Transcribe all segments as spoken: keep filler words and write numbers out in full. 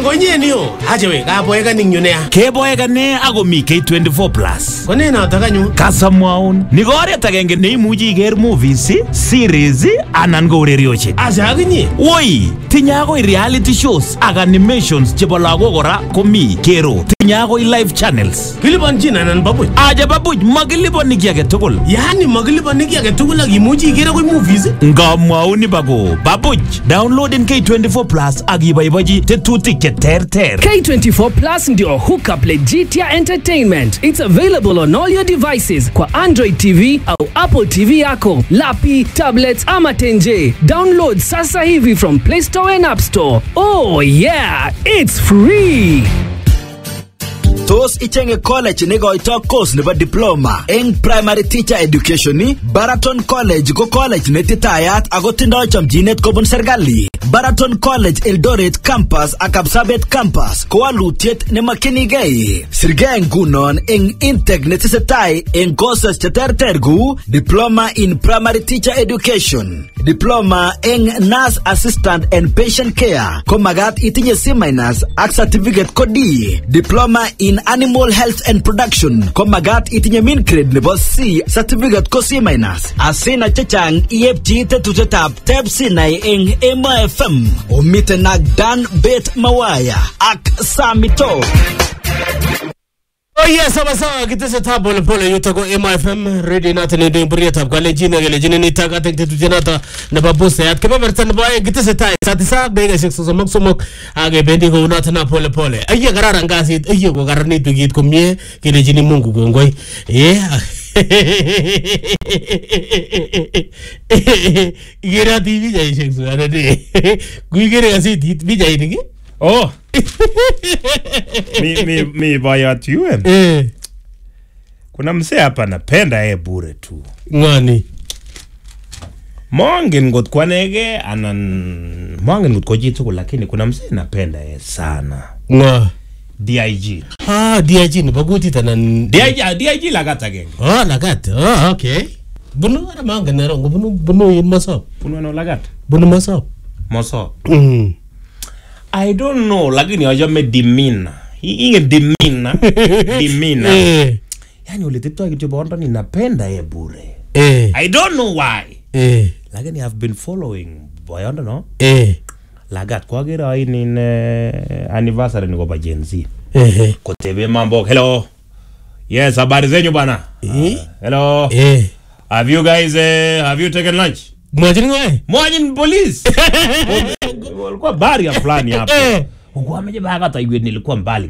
Mangonyenio. Haje we kaboeka ning yunea. Keboeka ne ako mi K twenty-four plus. Kone na takanyu. Kasamwaun. Ni oret agenge neimuchi iker movies, series anan ko urerioshek. Asa akinye. Woi, tinye akoi reality shows ak animations chebo lagok kora komi kero. Tinye akoi live channels. Kilipanchin anan babuch. Aja babuch makilipani ki age tugul. Yani makilipani ki age tugul ak imuchi iker akoi movies. Ngamwaun bako babuch. Downloading K twenty-four plus ak iboibochi tetutik che terter. K twenty-four plus ndio hookup Legitia Entertainment. It's available on all your devices kwa Android T V au Apple T V yako, lapi, tablets ama tenje. Download sasa hivi from Play Store and App Store. Oh yeah, it's free. Tos ichenge college negoito course nebo diploma eng primary teacher education ni Baraton College ko college netitayat ako tindoi chamchinet kobun serikali. Baraton College Eldoret Campus ak Kapsabet Campus ko walutiet nemakinigei. Sirgei ngunon eng intake netesetai eng courses cheterter ku diploma in primary teacher education, diploma eng nurse assistant and patient care ko magat itinye C minus ak certificate ko D, diploma in animal health and production ko magat itinye min grade nebo C, certificate ko C minus. Asina chechang iepchi tetutetab tep sinai eng Emo F M omite nag Dan Bet Mawaya ak Samito. Oh yes, sawa sawa kitese tabo pole yuta ko M F M ready natin ndio mbrieta kwa lejina gele jina nitaka tetu jenata na babose at keba bertan boy kitese tai satisa bega sekso somok somok age bendi ko unata na pole pole aye garara ngasi aye ko garani tugit ko mie kile jini Mungu gongoi yeah gira T V jai sekso arade kuigere gasi T V jai niki oh mi mi mi bayat yuen eh kuna mse hapa napenda e bure tu ngani mongen ngot kwanege anan mongen ngot ko jitu lakini kuna mse napenda e sana nga D I G ah D I G ni baguti tanan D I G D I G lagat again oh lagat oh okay bunu ara mongen na rongo bunu bunu yin masop bunu no lagat bunu masop masop mm I don't know lakini ajame dimina inge dimina dimina eh yani ulititoa kitu bondo ni napenda e bure eh I don't know why eh lakini I've been following boyondo no eh lagat kwa gira ai ni uh, anniversary ni kwa Gen Z eh kotebe mambo hello yes habari zenyu bana eh uh, hello eh have you guys uh, have you taken lunch mwajini ngwe mwajini police walikuwa bari ya fulani hapa eh uko ameje baka hata iwe nilikuwa mbali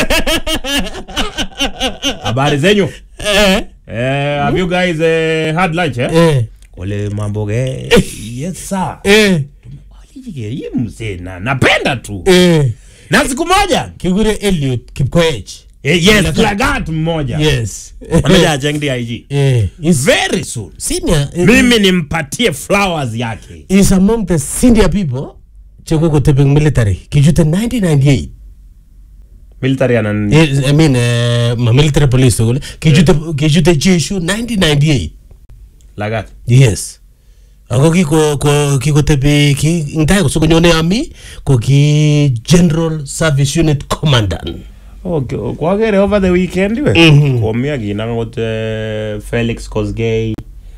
habari zenyu eh eh have you guys uh, had lunch eh eh ole mambo ge yes sir eh alijike yimsena napenda tu eh na siku moja kigure Elliot Kipkoech eh, yes lagat mmoja yes anaja jeng D I G eh is very soon senior mimi nimpatie flowers yake is among the senior people cheko ko tepeng military kijute nineteen ninety-eight military anan yes I mean uh, ma military police gole kijute kijute jeshu nineteen ninety-eight lagat yes ako kiko ko kiko tepe ki ntai ko sokonyone ami ko ki general service unit commandant okay kwa gere over the weekend we mm -hmm. komia gina ngot uh, Felix Kosgei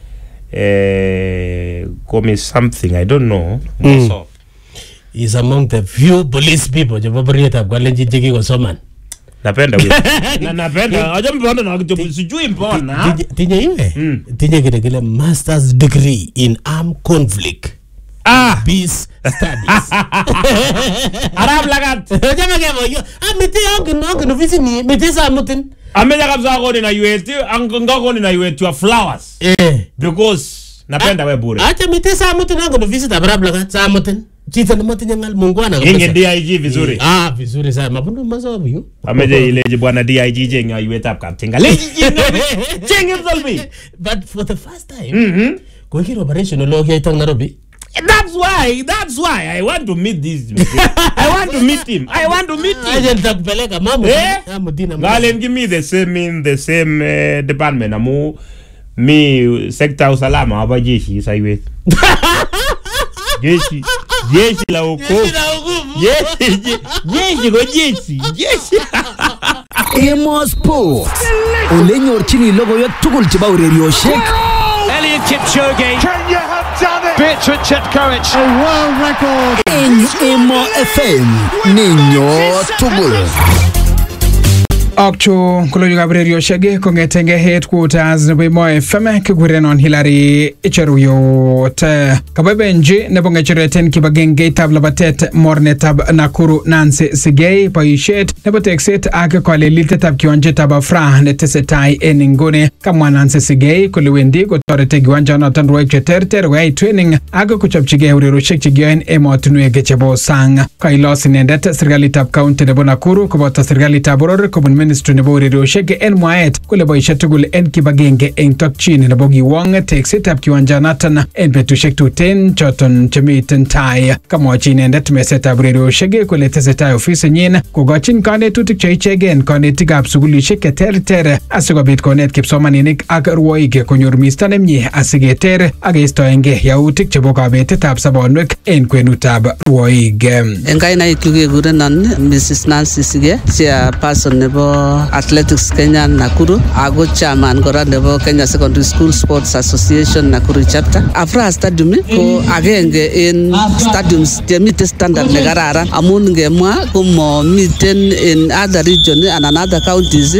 eh komi something I don't know mm. so is among the few police people je babrieta kwa lenji jiki ko soman napenda wewe na napenda aje mbona na kitu sijui mbona tinye iwe mm. tinye kile kile master's degree in armed conflict ah peace studies arab lagat jama kemo yo amete yangu nangu no visini mete sa mutin ameja kabza ko ni na yueti angako ni na yueti wa flowers eh because napenda wewe bure acha mete sa mutin nangu no visit arab lagat sa mutin chita na matinya ngal mungwana kabisa inge D I G vizuri ah vizuri sana mabundo mazobu yo ameja ile bwana D I G jenga yueti up kaptenga leji jenga mzalbi but for the first time mhm ko kiro operation lo ya itang Nairobi. That's why, that's why I want to meet this. I want to meet him. I want to meet him. Agent takupeleka mamu. Eh? Amudina. Ngalen give me the same in the same uh, department amu mi sector usalama hapa jeshi saiwe. Jeshi Jeshi la hukumu. Jeshi, jeshi go jeshi, jeshi. Emo Sports. Ole nyorchini logoiwek tugul chebo urerioshek. Elliot Kipchoge. Can you have done it? Bertrand Chetkovic. A world record. En Emo F M. Ninyo tugul. Akcho kolojugab radioshek kongetenge headquarters nebo Emo F M kigurenon Hillary Icheruyot. Kababenji nebo ngechoreten kibagengeitab labatet mornetab Nakuru Nancy Sigei boishet nebo tekset ak kolelitetab kiwanjetab Afra netesetai en inguni. Kamwa Nancy Sigei kole wendi kotoreti kiwanjanoton rwoik cheterter koyai training ak kochopchigei urerioshek chekiyoen emotinwek chebo sang. Kailos inendet serikalitab county nebo Nakuru koboto serikalitab boror kobun Ministry nebo urerioshek en mwaet kole boishet tugul en kibagenge en tokchin nebo kiwong teksetab kiwanjanoton en betushek tuten choton chemiten tai. Kamwachi inendet mesetab urerioshek kole tesetai ofisinyin kokochin kanetutik cheichegen kanetikab sugulishek cheterter asikobit konet kipsomaninik ak rwoik konyor misto nemie asiketer ak keistoenge yautik chebo kabetetab sobonwek en kwenutab rwoik. En kainaik kekurenon Missus Nancy Sigei, chairperson nebo Athletics Kenya Nakuru, ako chairman kora nebo Kenya Secondary School Sports Association Nakuru chapter. Afra Stadium ko agenge en stadiums chemiten standard nekararan amun ngemwa komo miten in other region and other counties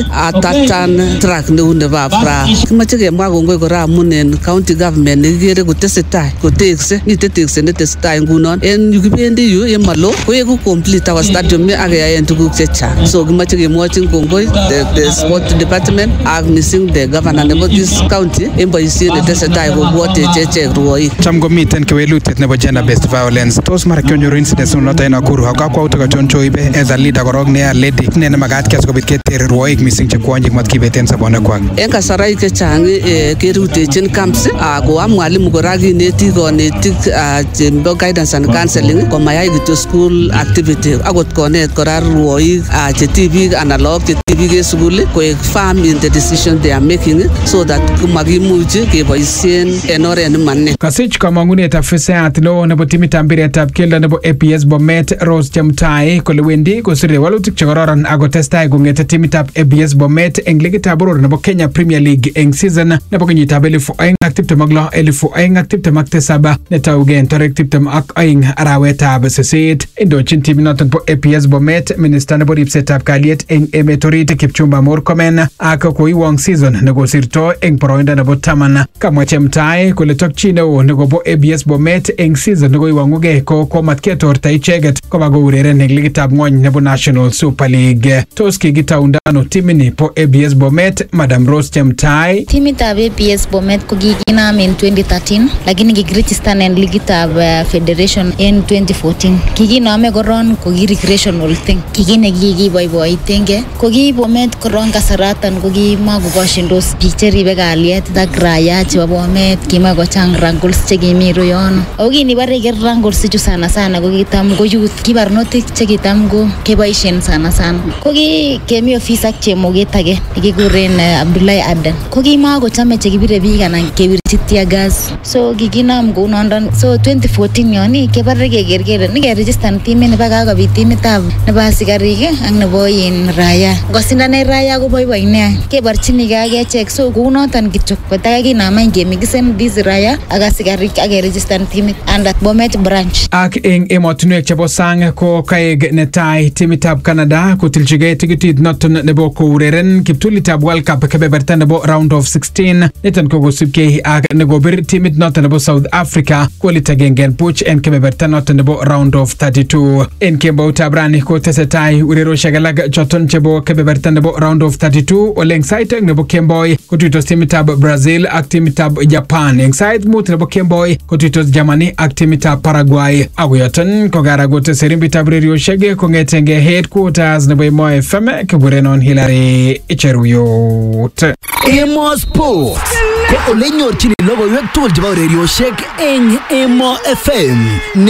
atatan track neu nebo Afra. Kimache kemwa kongoi kora amun en county government nekikere kotesetai kotekse miten tekset netesetai ngunon en yukibendi yu yemalo koeku complete our stadium ak keyaen tuguk chechang. So kimache kemwochin kongoi the, the sport department ak missing the governor nebo this county en boisiet netesetai kobwote chechek rwoik. Cham komiten kewelutiet nebo gender based violence. Tos mara kyonyoru incidents noto en Nakuru ak kakwautik achon choibe as a leader korok ne lady ne nemagat kias kobit keter rwoik missing chekwonyik mat kibeten sobonekwak. En kasaraik chechang kerutechin camps ako mwalimu kora kineti konetik chebo guidance and counseling komayai kityo school activity akot konet kora rwoik chetibik anan lagok chetibik en sukul koek firm in the decision they are making so that makimuch keboisien en oret nemane. Kasich kamangunet afisayat neo nebo timitab mpiretab keldo nebo A P S Bomet Rose Chemtai kole wendi kosire walutik chekororon ako testai kongete timitab A P S Bomet eng ligitab boror nebo Kenya Premier League eng season nebo kenyitab elifu oeng ak tiptem ak lo elifu oeng ak tiptem ak tisab netaugen tarik tiptem ak oeng arawetab sisit. Indochin timinoton po A P S Bomet minister nebo ripsetab kalyet eng emet orit Kipchumba Murkomen ak koiwong season nekosirto eng boroindo nebo taman. Kamwa Chemtai kole tokchi neo nekobo A P S Bomet eng season nekoiwong'ugei ko komatketorta icheget koba koureren eng ligitab ng'ony nebo National Super League. Tos kikitaundano timini po A P S Bomet, Madam Rose Chemtai? Timitab A P S Bomet ko kikinam in twenty thirteen lakini kikiregister en ligitab uh, federation in twenty fourteen. Kikiname koron ko ki recreational thing. Kikine kikiboiboitenge ko ki Bomet koron kasaratan ko ki makokoshindos biik cheribe kalyet ak raia chebo Bomet kimakochang wrangles chekimiru yon. Ako kinibare ker wrangles chu sana sana ko kitam ko youth kibarnotik chekitam ko keboisien sana sana. Ko ki kemi office ak chemoget age nekikuren uh, Abdullahi Adan. Ko ki makochame chekibire biik anan kewirchi tear gas. So kikinam ko nondon. So twenty fourteen yon kebare keker kele nikeregister timit nebo kakobit timitab nebo asikarik ak nebo in raia. Ngosindane raia ko boiboi nea. Keborchinige ak echek so kou noton kityo kotaka kinamany kemikisen this raia ak asikarik ak keregister timit under Bomet branch. Ak eng emotinwek chebo sang ko kaeg netai timitab Canada kotilchigei tikitit noton nebo koureren kiptulitab World Cup kebeberta nebo round of sixteen niton ko kosubkei ak nekobir timit noton nebo South Africa kolit agenge buch en kebeberta noton nebo round of thirty-two. En kemboutab rani ko tesetai urerioshek alak choton chebo kebeberta nebo round of thirty-two oleng sait nebo kemboi kotuitos timitab Brazil ak timitab Japan. Eng sait mut nebo kemboi kotuitos Germany ak timitab Paraguay. Ako yoton kokaragot serimbitab urerioshek kongetenge headquarters nebo Emo F M kigurenon Hillary Icheruyot. Emo Sports ko ole nyorchini logoiwek tugul chebo urerioshek eng Emo F M.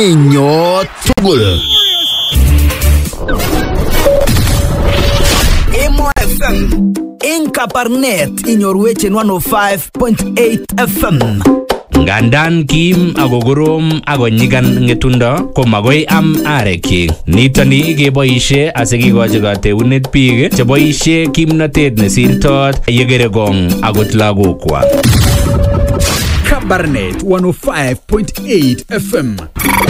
Ninyo tugul. Emo F M eng Kabarnet inyorwech en one oh five point eight F M. Ngandan kim ako korom ako nyigan ngetundo ko magoi am arekyik. Nitoni keboishe asikikochi kateunet biik cheboishe kimnatet nesirtot yekere kong akot lagokwak. Kabarnet one oh five point eight F M.